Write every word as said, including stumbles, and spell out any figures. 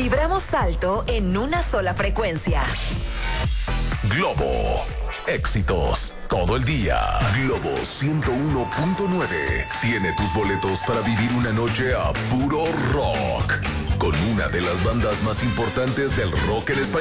Vibramos alto en una sola frecuencia. Globo. Éxitos todo el día. Globo ciento uno punto nueve tiene tus boletos para vivir una noche a puro rock con una de las bandas más importantes del rock en español.